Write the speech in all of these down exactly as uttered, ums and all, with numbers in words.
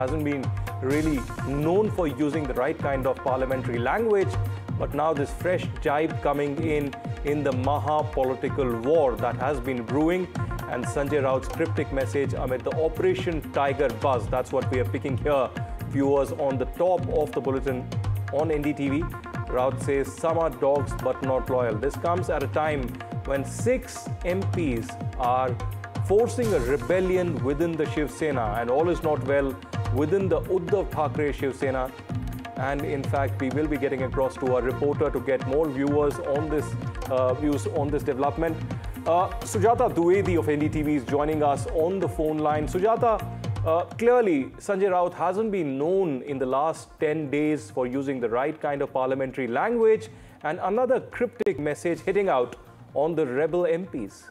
hasn't been really known for using the right kind of parliamentary language, but now this fresh jibe coming in in the Maha political war that has been brewing, and Sanjay Raut's cryptic message amid the Operation Tiger buzz. That's what we are picking here, viewers, on the top of the bulletin on N D T V. Raut says some are dogs but not loyal. This comes at a time when six M Ps are forcing a rebellion within the Shiv Sena, and all is not well within the Uddhav Thackeray Shiv Sena. And in fact, we will be getting across to our reporter to get more viewers on this uh, views on this development. Uh, Sujata Dwivedi of N D T V is joining us on the phone line. Sujata, uh, clearly Sanjay Raut hasn't been known in the last ten days for using the right kind of parliamentary language, and another cryptic message hitting out on the rebel M Ps.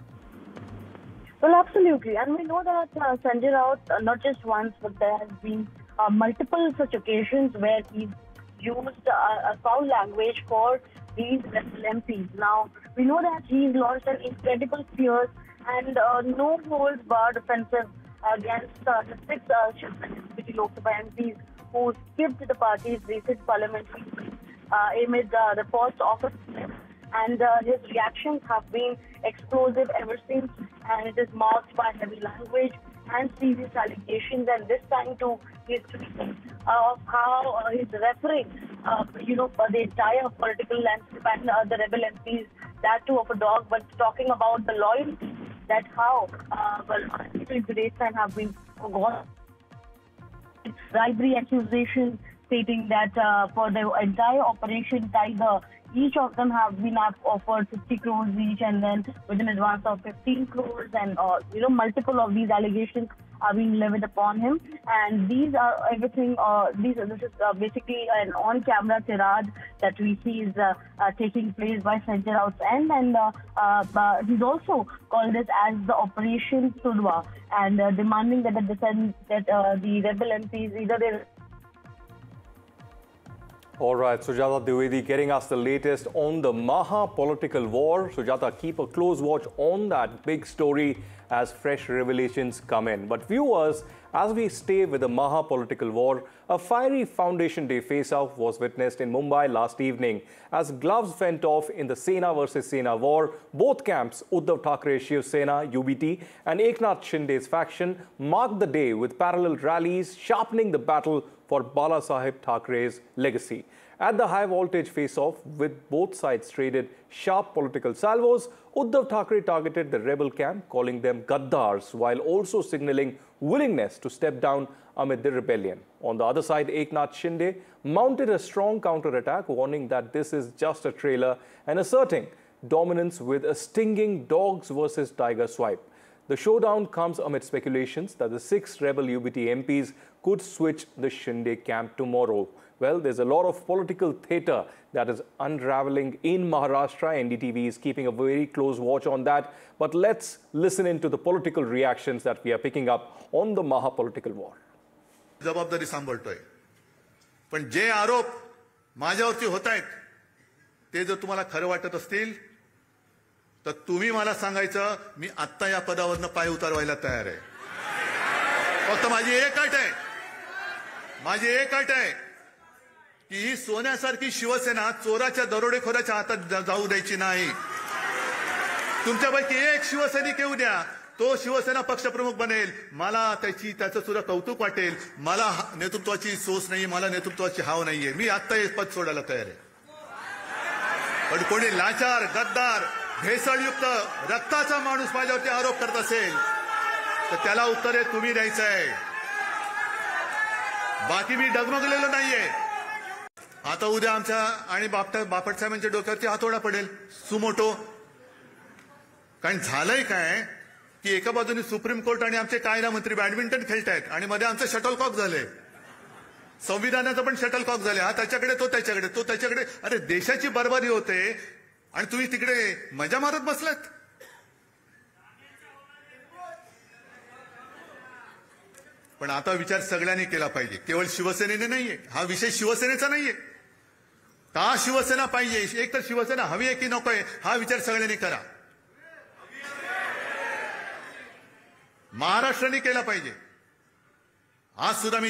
Well, absolutely. And we know that uh, Sanjay Raut, uh, not just once, but there has been uh, multiple such occasions where he's used uh, a foul language for these rebel M Ps. Now, we know that he's launched an incredible fierce and uh, no-holds-barred offensive against uh, the six uh, Shiv Sena Lok Sabha M Ps who skipped the party's recent parliamentary uh, amid uh, the first office. And uh, his reactions have been explosive ever since, and it is marked by heavy language and serious allegations. And this time too, he's tweeting uh, of how uh, he's referring, uh, you know, for the entire political landscape and uh, the rebel M Ps, that too of a dog, but talking about the loyalty, that how, uh, well, people in today's time have been forgotten. Bribery accusations stating that uh, for the entire Operation Tiger, each of them have been offered fifty crores each, and then with an advance of fifteen crores, and uh, you know, multiple of these allegations are being levied upon him. And these are everything. Uh, these this is uh, basically an on-camera tirade that we see is uh, uh, taking place by Sanjay Raut's end, and uh, uh, uh, he's also called this as the Operation Sudwa, and uh, demanding that the descend that uh, the rebel M Ps either they. All right, Sujata Dwivedi getting us the latest on the Maha political war. Sujata, keep a close watch on that big story as fresh revelations come in. But viewers, as we stay with the Maha political war, a fiery Foundation Day face-off was witnessed in Mumbai last evening as gloves went off in the Sena versus Sena war. Both camps, Uddhav Thackeray Shiv Sena, U B T, and Eknath Shinde's faction, marked the day with parallel rallies, sharpening the battle for Balasaheb Thackeray's legacy. At the high-voltage face-off, with both sides traded sharp political salvos, Uddhav Thackeray targeted the rebel camp, calling them Gaddars, while also signalling willingness to step down amid the rebellion. On the other side, Eknath Shinde mounted a strong counter-attack, warning that this is just a trailer and asserting dominance with a stinging dogs versus tiger swipe. The showdown comes amid speculations that the six rebel U B T M Ps could switch the Shinde camp tomorrow. Well, there's a lot of political theatre that is unraveling in Maharashtra. N D T V is keeping a very close watch on that. But let's listen into the political reactions that we are picking up on the Maha political war. जबाबदारी सांभाळतोय, पण जे आरोप माझ्यावरती होतायत ते जर तुम्हाला खरं वाटत असतील तर तुम्ही मला सांगायचं, मी आत्ता या पदावरनं पाय उतारवायला तयार आहे. फक्त माझी एक अट आहे, माझी एक अट आहे की ही सोन्यासारखी शिवसेना चोराच्या दरोडेखोराच्या हातात जाऊ द्यायची नाही. तुमच्यापैकी एक शिवसैनिक येऊ द्या, तो शिवसेना पक्षप्रमुख बनेल, मला त्याची त्याचं सुद्धा कौतुक वाटेल. मला नेतृत्वाची सोच नाही, मला नेतृत्वाची हाव नाहीये. मी आत्ता हे पद सोडायला तयार आहे. पण कोणी लाचार, गद्दार, भेसळयुक्त रक्ताचा माणूस माझ्यावरती आरोप करत असेल तर त्याला उत्तर हे तुम्ही द्यायचं आहे. बाकी मी डगमगलेलो नाहीये. आता उद्या आमच्या आणि बापट बापट साहेबांच्या डोक्यावरती हातोडा पडेल, सुमोटो. कारण झालंय काय की एका बाजूने सुप्रीम कोर्ट आणि आमचे कायदा मंत्री बॅडमिंटन खेळतायत आणि मध्ये आमचं शटलकॉक झालंय. संविधानाचं पण शटलकॉक झाले. हा त्याच्याकडे, तो त्याच्याकडे, तो त्याच्याकडे. अरे देशाची बरबादी होते आणि तुम्ही तिकडे मजा मारत बसलात. पण आता विचार सगळ्यांनी केला पाहिजे, केवळ शिवसेनेने नाहीये. हा विषय शिवसेनेचा नाहीये. का शिवसेना पाहिजे, एक तर शिवसेना हवी आहे की नकोय, हा विचार सगळ्यांनी करा. महाराष्ट्राने केला पाहिजे. आज सुद्धा मी